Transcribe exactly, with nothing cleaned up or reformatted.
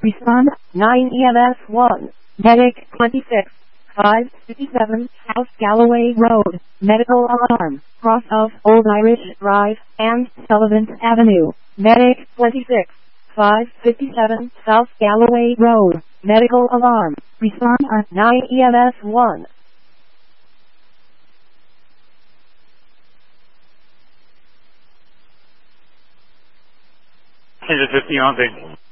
Respond, nine E M S one. Medic twenty-six, five fifty-seven, South Galloway Road. Medical alarm, cross of Old Irish Drive and Sullivan Avenue. Medic twenty-six, five fifty-seven, South Galloway Road. Medical alarm. Respond on nine E M S one. one fifty on thing.